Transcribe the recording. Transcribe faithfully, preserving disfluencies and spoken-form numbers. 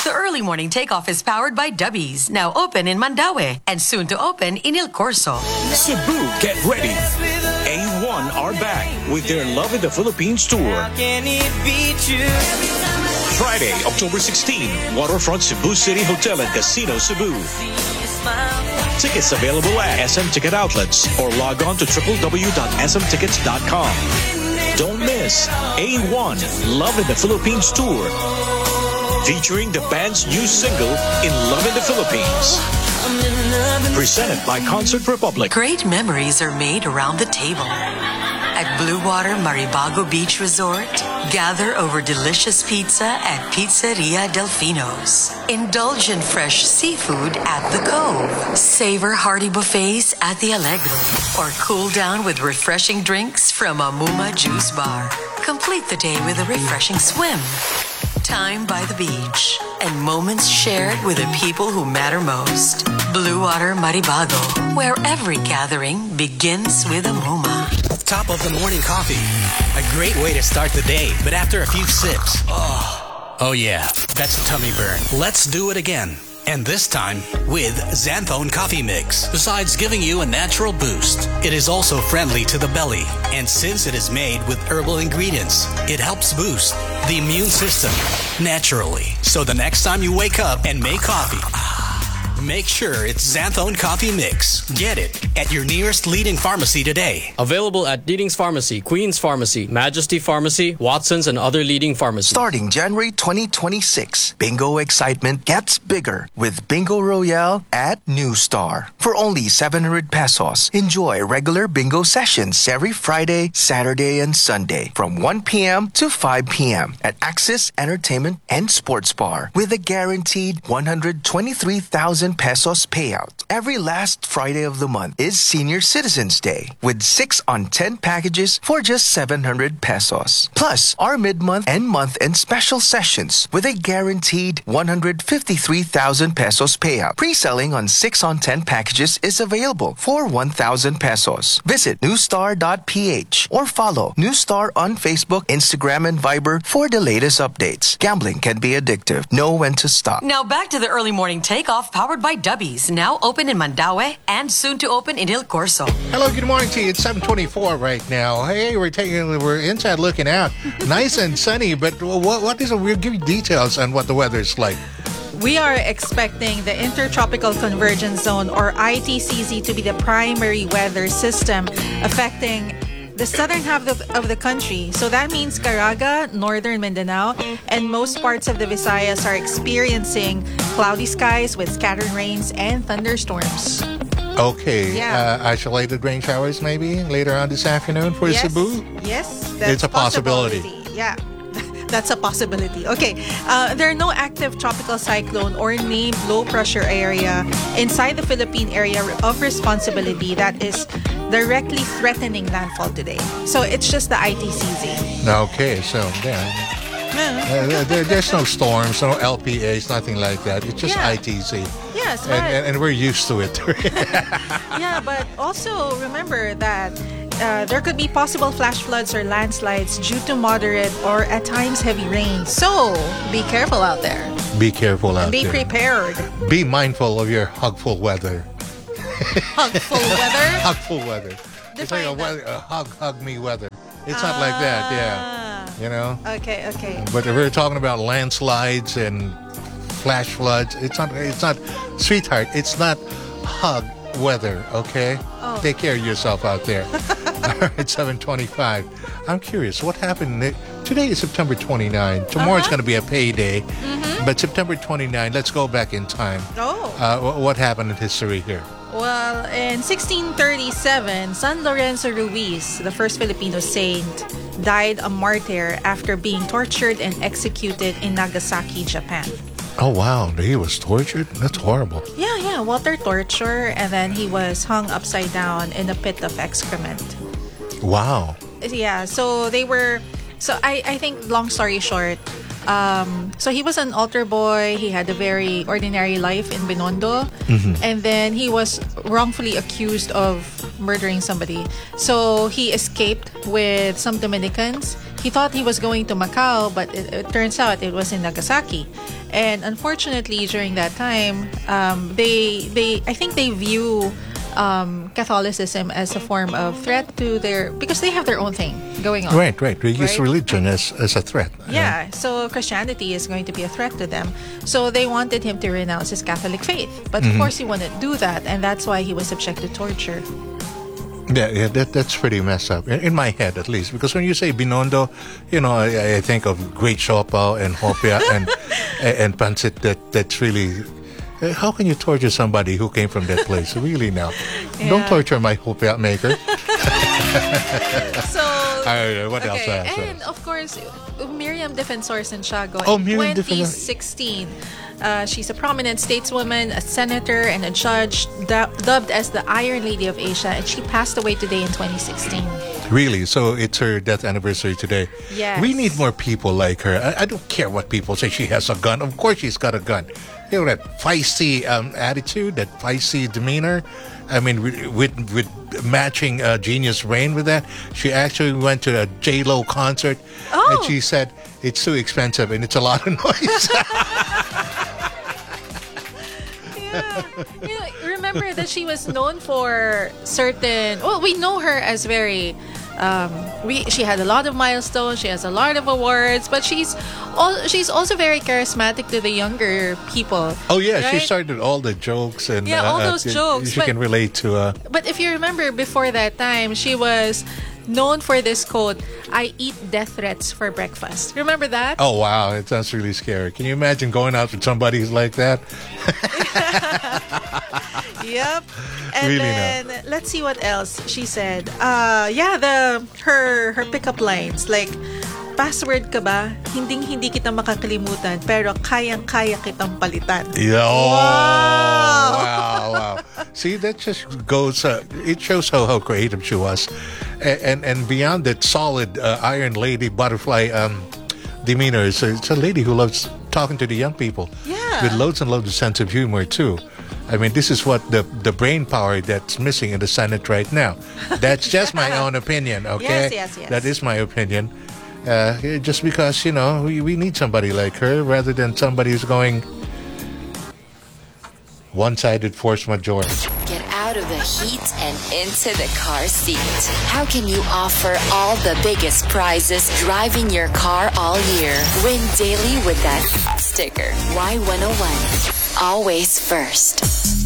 The early morning takeoff is powered by Dubbies, now open in Mandaue and soon to open in Il Corso. Cebu, get ready. A one are back with their Love in the Philippines tour. Friday, October sixteenth, Waterfront Cebu City Hotel and Casino Cebu. Tickets available at S M Ticket Outlets or log on to w w w dot s m tickets dot com. Don't miss A one Love in the Philippines tour, featuring the band's new single, In Love in the Philippines. Presented by Concert Republic. Great memories are made around the table. At Blue Water Maribago Beach Resort, gather over delicious pizza at Pizzeria Delfino's. Indulge in fresh seafood at The Cove. Savor hearty buffets at the Allegro. Or cool down with refreshing drinks from Amuma Juice Bar. Complete the day with a refreshing swim. Time by the beach and moments shared with the people who matter most. Blue Water Maribago, where every gathering begins with a Muma. Top of the morning coffee. A great way to start the day, but after a few sips, oh, oh yeah, that's a tummy burn. Let's do it again. And this time with Xanthone Coffee Mix. Besides giving you a natural boost, it is also friendly to the belly. And since it is made with herbal ingredients, it helps boost the immune system naturally. So the next time you wake up and make coffee, make sure it's Xanthone Coffee Mix. Get it at your nearest leading pharmacy today. Available at Leading's Pharmacy, Queen's Pharmacy, Majesty Pharmacy, Watson's, and other leading pharmacies. Starting January twenty twenty-six, bingo excitement gets bigger with Bingo Royale at New Star. For only seven hundred pesos, enjoy regular bingo sessions every Friday, Saturday, and Sunday from one p.m. to five p.m. at Axis Entertainment and Sports Bar with a guaranteed one hundred twenty-three thousand pesos payout. Every last Friday of the month is Senior Citizens Day with six on ten packages for just seven hundred pesos. Plus, our mid-month and month-end special sessions with a guaranteed one hundred fifty-three thousand pesos payout. Pre-selling on six on ten packages is available for one thousand pesos. Visit newstar dot p h or follow Newstar on Facebook, Instagram, and Viber for the latest updates. Gambling can be addictive. Know when to stop. Now back to the early morning takeoff powered by Dubbies, now open in Mandaue and soon to open in Il Corso. Hello, good morning to you. It's seven twenty-four right now. Hey, we're taking we're inside looking out. Nice and sunny, but what what is we'll give you details on what the weather is like. We are expecting the Intertropical Convergence Zone, or I T C Z, to be the primary weather system affecting the southern half of, of the country. So that means Caraga, northern Mindanao, and most parts of the Visayas are experiencing cloudy skies with scattered rains and thunderstorms. Okay. Yeah. Uh, isolated rain showers maybe later on this afternoon for Yes. Cebu? Yes, that's It's a possibility. Yeah. That's a possibility. Okay, uh, there are no active tropical cyclone or named low pressure area inside the Philippine area of responsibility that is directly threatening landfall today. So it's just the I T C Z. Okay, so yeah. Uh, there, there's no storms, no L P As, nothing like that. It's just Yeah. I T Z. Yes, but, And, and, and we're used to it. yeah, but also remember that uh, there could be possible flash floods or landslides due to moderate or at times heavy rain. So be careful out there. Be careful out Be there. prepared. Be mindful of your hugful weather. Hugful weather. Hugful weather. It's like a, Define that. weather, a hug, hug me weather. It's not like that, yeah. You know? Okay, okay. But if we're talking about landslides and flash floods, it's not, it's not, sweetheart, it's not hug weather, okay? Oh. Take care of yourself out there. All right, seven twenty-five. I'm curious, what happened? Today is September twenty-ninth. Tomorrow it's Uh-huh. going to be a payday. Mm-hmm. But September twenty-ninth, let's go back in time. Oh. Uh, wh- what happened in history here? Well, in sixteen thirty-seven, San Lorenzo Ruiz, the first Filipino saint, died a martyr after being tortured and executed in Nagasaki, Japan. Oh, wow. He was tortured? That's horrible. Yeah, yeah, water torture, and then he was hung upside down in a pit of excrement. Wow. Yeah, so they were, so I, I think, long story short, um, so he was an altar boy. He had a very ordinary life in Binondo. Mm-hmm. And then he was wrongfully accused of murdering somebody. So he escaped with some Dominicans. he thought he was going to Macau, but it, it turns out it was in Nagasaki. And unfortunately, during that time, um, they they I think they view um, Catholicism as a form of threat to their, because they have their own thing going on. Right, right. They use Right? religion as, as a threat. Yeah, so Christianity is going to be a threat to them. So they wanted him to renounce his Catholic faith. But of course, he wouldn't do that, and that's why he was subject to torture. Yeah, yeah, that, that's pretty messed up, in, in my head at least. Because when you say Binondo, you know, I, I think of Great Siopaw and Hopia and and Pancit. That that's really. uh, How can you torture somebody who came from that place? Really now, don't Yeah. torture my Hopia maker. So, Uh, what else? okay, uh, and of course, Miriam Defensor Santiago Oh, in Miriam Defensor. twenty sixteen. Uh, she's a prominent stateswoman, a senator, and a judge, du- dubbed as the Iron Lady of Asia, and she passed away today in twenty sixteen. Really? So it's her death anniversary today. Yes. We need more people like her. I, I don't care what people say. She has a gun. Of course she's got a gun. You know, that feisty um, attitude, that feisty demeanor. I mean, with with, with matching uh, Genius Rain with that. She actually went to a J-Lo concert. Oh. And she said, it's too expensive and it's a lot of noise. Yeah. You know, remember that she was known for certain. Well, we know her as very. Um, we she had a lot of milestones. She has a lot of awards, but she's all she's also very charismatic to the younger people. Oh, yeah. She right? started all the jokes. And Yeah, all uh, those uh, jokes, She but- can relate to... Uh, But if you remember, before that time, she was known for this quote: "I eat death threats for breakfast." Remember that? Oh, wow. It sounds really scary. Can you imagine going out with somebody who's like that? Yep. And Really then let's see what else she said. Uh yeah, the her her pickup lines like, "Password ka ba? Hinding hindi kita makakalimutan, pero kayang-kaya kitang palitan." Yeah. Oh, Wow. wow, wow. See, that just goes, uh, it shows how, how creative she was. And, and, and beyond that solid uh, Iron Lady butterfly um, demeanor, it's a, it's a lady who loves talking to the young people. Yeah. With loads and loads of sense of humor, too. I mean, this is what the, the brain power that's missing in the Senate right now. That's just my own opinion, okay? Yes, yes, yes. That is my opinion. Uh, just because, you know, we, we need somebody like her rather than somebody who's going one-sided force majeure. Get out of the heat and into the car seat. How can you offer all the biggest prizes driving your car all year? Win daily with that sticker. Y one oh one. Always first.